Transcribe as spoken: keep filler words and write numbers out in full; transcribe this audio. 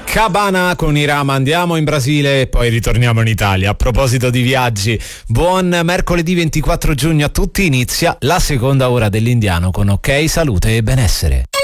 Cabana con Irama, andiamo in Brasile e poi ritorniamo in Italia. A proposito di viaggi, buon mercoledì ventiquattro giugno a tutti, inizia la seconda ora dell'Indiano con Ok, salute e benessere.